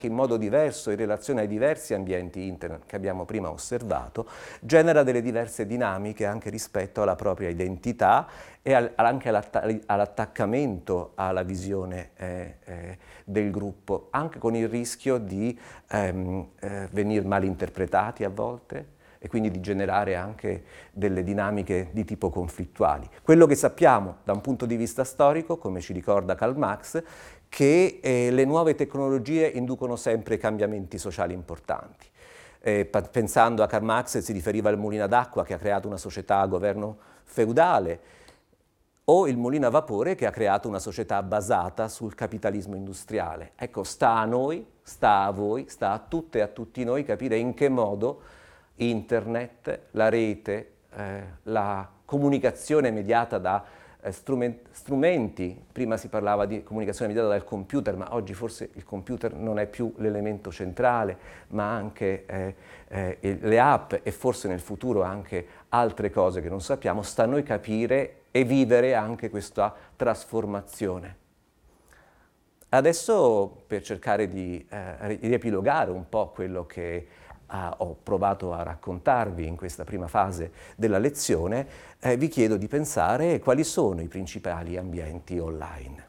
che in modo diverso in relazione ai diversi ambienti internet che abbiamo prima osservato, genera delle diverse dinamiche anche rispetto alla propria identità e anche all'attaccamento alla visione del gruppo, anche con il rischio di venire malinterpretati a volte e quindi di generare anche delle dinamiche di tipo conflittuali. Quello che sappiamo da un punto di vista storico, come ci ricorda Karl Marx, che le nuove tecnologie inducono sempre cambiamenti sociali importanti. Pensando a Karl Marx si riferiva al mulino d'acqua che ha creato una società a governo feudale, o il mulino a vapore che ha creato una società basata sul capitalismo industriale. Ecco, sta a noi, sta a voi, sta a tutte e a tutti noi capire in che modo internet, la rete, la comunicazione mediata da strumenti, prima si parlava di comunicazione mediata dal computer, ma oggi forse il computer non è più l'elemento centrale, ma anche le app e forse nel futuro anche altre cose che non sappiamo, sta a noi capire e vivere anche questa trasformazione. Adesso, per cercare di riepilogare un po' quello che ho provato a raccontarvi in questa prima fase della lezione, vi chiedo di pensare quali sono i principali ambienti online.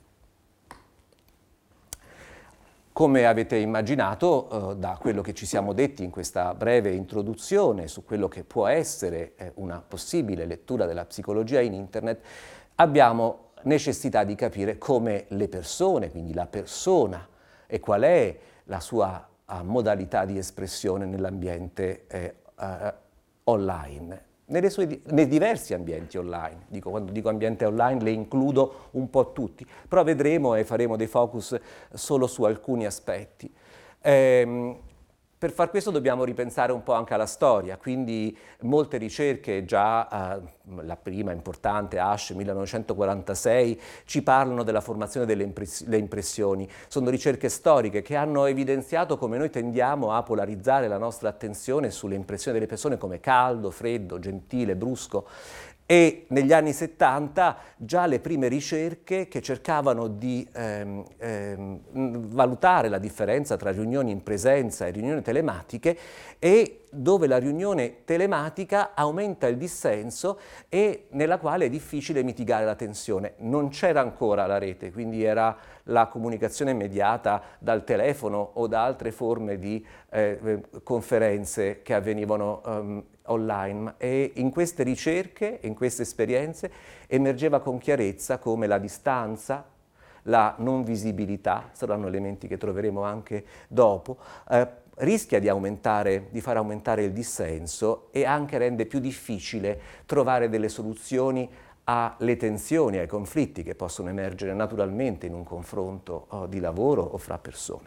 Come avete immaginato, da quello che ci siamo detti in questa breve introduzione su quello che può essere una possibile lettura della psicologia in internet, abbiamo necessità di capire come le persone, quindi la persona, e qual è la sua modalità di espressione nell'ambiente online, nei diversi ambienti online. Quando dico ambiente online le includo un po' tutti, però vedremo e faremo dei focus solo su alcuni aspetti. Per far questo dobbiamo ripensare un po' anche alla storia, quindi molte ricerche, già la prima importante, Asch 1946, ci parlano della formazione delle impressioni. Sono ricerche storiche che hanno evidenziato come noi tendiamo a polarizzare la nostra attenzione sulle impressioni delle persone come caldo, freddo, gentile, brusco. E negli anni 70 già le prime ricerche che cercavano di valutare la differenza tra riunioni in presenza e riunioni telematiche, e dove la riunione telematica aumenta il dissenso e nella quale è difficile mitigare la tensione. Non c'era ancora la rete, quindi era la comunicazione mediata dal telefono o da altre forme di conferenze che avvenivano online, e in queste ricerche, in queste esperienze, emergeva con chiarezza come la distanza, la non visibilità, saranno elementi che troveremo anche dopo, rischia di far aumentare il dissenso e anche rende più difficile trovare delle soluzioni alle tensioni, ai conflitti che possono emergere naturalmente in un confronto di lavoro o fra persone.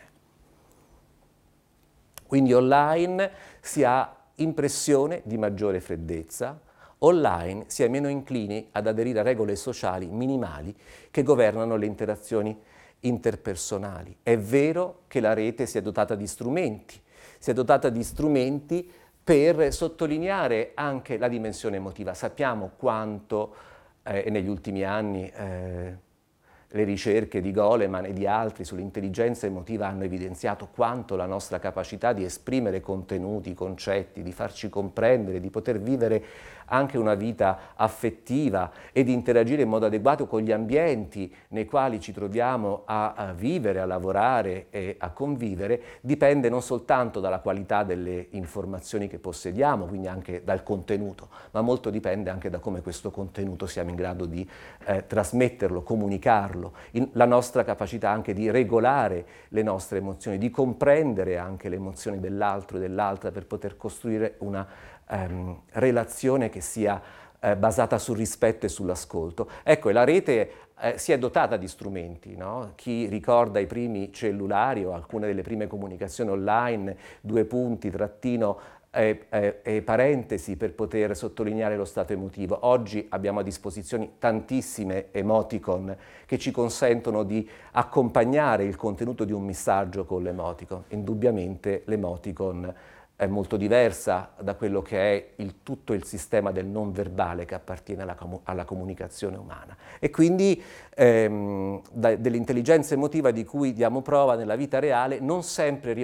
Quindi online si ha impressione di maggiore freddezza, online si è meno inclini ad aderire a regole sociali minimali che governano le interazioni interpersonali. È vero che la rete si è dotata di strumenti per sottolineare anche la dimensione emotiva. Sappiamo quanto negli ultimi anni le ricerche di Goleman e di altri sull'intelligenza emotiva hanno evidenziato quanto la nostra capacità di esprimere contenuti, concetti, di farci comprendere, di poter vivere anche una vita affettiva e di interagire in modo adeguato con gli ambienti nei quali ci troviamo a vivere, a lavorare e a convivere, dipende non soltanto dalla qualità delle informazioni che possediamo, quindi anche dal contenuto, ma molto dipende anche da come questo contenuto siamo in grado di trasmetterlo, comunicarlo, la nostra capacità anche di regolare le nostre emozioni, di comprendere anche le emozioni dell'altro e dell'altra per poter costruire una relazione che sia basata sul rispetto e sull'ascolto. Ecco, e la rete si è dotata di strumenti, no? Chi ricorda i primi cellulari o alcune delle prime comunicazioni online, due punti, trattino e parentesi per poter sottolineare lo stato emotivo. Oggi abbiamo a disposizione tantissime emoticon che ci consentono di accompagnare il contenuto di un messaggio con l'emoticon. Indubbiamente l'emoticon è molto diversa da quello che è tutto il sistema del non verbale che appartiene alla comunicazione umana. E quindi dell'intelligenza emotiva di cui diamo prova nella vita reale non sempre